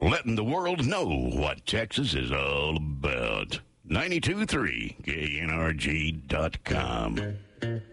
letting the world know what Texas is all about. 92.3 KNRG.com.